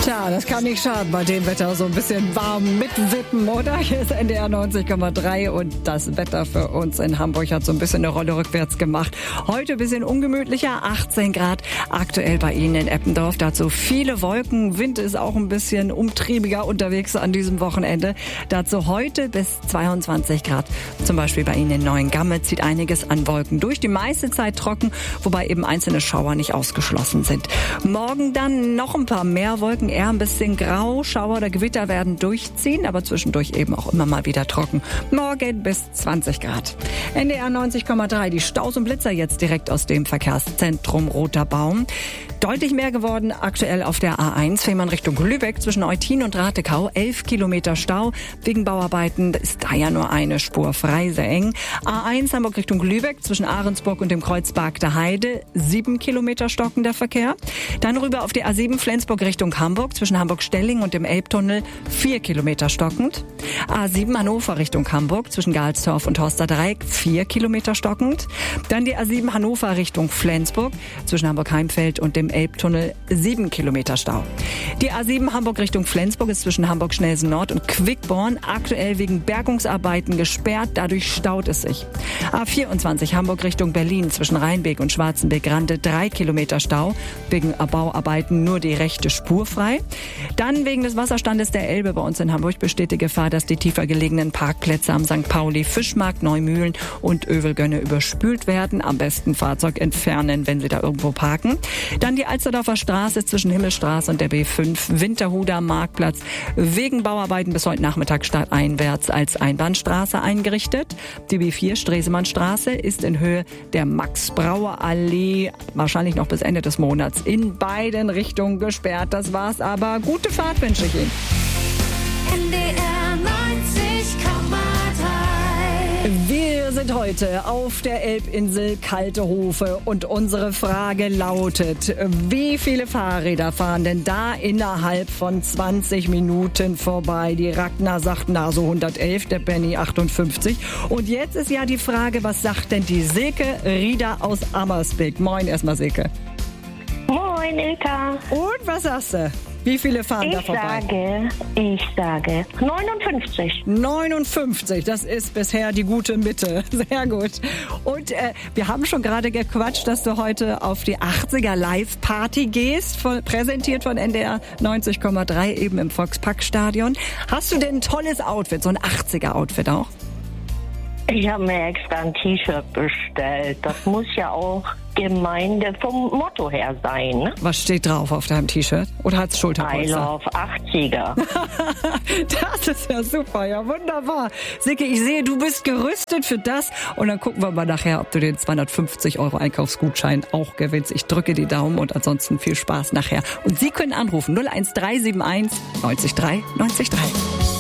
Tja, das kann nicht schaden bei dem Wetter, so ein bisschen warm mitwippen, oder? Hier ist NDR 90,3 und das Wetter für uns in Hamburg hat so ein bisschen eine Rolle rückwärts gemacht. Heute ein bisschen ungemütlicher, 18 Grad aktuell bei Ihnen in Eppendorf. Dazu viele Wolken, Wind ist auch ein bisschen umtriebiger unterwegs an diesem Wochenende. Dazu heute bis 22 Grad. Zum Beispiel bei Ihnen in Neuengamme zieht einiges an Wolken durch. Die meiste Zeit trocken, wobei eben einzelne Schauer nicht ausgeschlossen sind. Morgen dann noch ein paar mehr Wolken, eher ein bisschen grau. Schauer oder Gewitter werden durchziehen, aber zwischendurch eben auch immer mal wieder trocken. Morgen bis 20 Grad. NDR 90,3, die Staus und Blitzer jetzt direkt aus dem Verkehrszentrum Roter Baum. Deutlich mehr geworden aktuell auf der A1, Fehmarn Richtung Lübeck zwischen Eutin und Ratekau. 11 Kilometer Stau. Wegen Bauarbeiten ist da ja nur eine Spur frei, sehr eng. A1 Hamburg Richtung Lübeck zwischen Ahrensburg und dem Kreuz Bargter Heide. 7 Kilometer stockender Verkehr. Dann rüber auf die A7 Flensburg Richtung Hamburg zwischen Hamburg-Stelling und dem Elbtunnel. 4 Kilometer stockend. A7 Hannover Richtung Hamburg zwischen Galsdorf und Horsterdreieck. 4 Kilometer stockend. Dann die A7 Hannover Richtung Flensburg zwischen Hamburg-Heimfeld und dem Elbtunnel. 7 Kilometer Stau. Die A7 Hamburg Richtung Flensburg ist zwischen Hamburg-Schnelsen Nord und Quickborn aktuell wegen Bergungsarbeiten gesperrt. Dadurch staut es sich. A24 Hamburg Richtung Berlin zwischen Rheinbeek und Schwarzenbeek-Rande. 3 Kilometer Stau. Wegen Bauarbeiten nur die rechte Spur frei. Dann wegen des Wasserstandes der Elbe bei uns in Hamburg besteht die Gefahr, dass die tiefer gelegenen Parkplätze am St. Pauli, Fischmarkt, Neumühlen und Övelgönne überspült werden. Am besten Fahrzeug entfernen, wenn Sie da irgendwo parken. Dann die Alsterdorfer Straße zwischen Himmelstraße und der B5, Winterhuder Marktplatz, wegen Bauarbeiten bis heute Nachmittag stadteinwärts als Einbahnstraße eingerichtet. Die B4 Stresemannstraße ist in Höhe der Max-Brauer-Allee wahrscheinlich noch bis Ende des Monats in beiden Richtungen gesperrt. Das war's aber. Gute Fahrt wünsche ich Ihnen. NDR 90,3. Wir sind heute auf der Elbinsel Kaltehofe und unsere Frage lautet, wie viele Fahrräder fahren denn da innerhalb von 20 Minuten vorbei? Die Ragnar sagt, na so 111, der Benny 58. Und jetzt ist ja die Frage, was sagt denn die Silke Rieder aus Ammersbeek? Moin erstmal, Silke. Moin, Ilka. Und was sagst du? Wie viele fahren da vorbei? Ich sage 59. 59, das ist bisher die gute Mitte. Sehr gut. Und wir haben schon gerade gequatscht, dass du heute auf die 80er Live-Party gehst, präsentiert von NDR 90,3 eben im Volksparkstadion. Hast du denn ein tolles Outfit, so ein 80er-Outfit auch? Ich habe mir extra ein T-Shirt bestellt. Das muss ja auch Gemeinde vom Motto her sein. Ne? Was steht drauf auf deinem T-Shirt? Oder hat's I Schulterpolster? love 80er. Das ist ja super, ja wunderbar. Silke, ich sehe, du bist gerüstet für das. Und dann gucken wir mal nachher, ob du den 250 € Einkaufsgutschein auch gewinnst. Ich drücke die Daumen und ansonsten viel Spaß nachher. Und Sie können anrufen 01371 93 3 93 3.